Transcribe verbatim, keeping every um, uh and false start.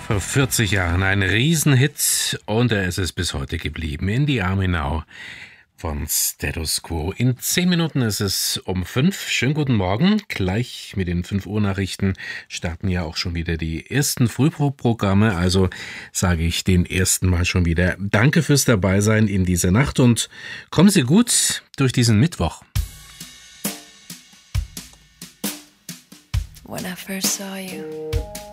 Vor vierzig Jahren ein Riesenhit und er ist es bis heute geblieben. In die Army Now von Status Quo. In zehn Minuten ist es um fünf. Schönen guten Morgen. Gleich mit den fünf Uhr Nachrichten starten ja auch schon wieder die ersten Frühprogramme. Also sage ich den ersten Mal schon wieder Danke fürs Dabeisein in dieser Nacht und kommen Sie gut durch diesen Mittwoch. When I first saw you,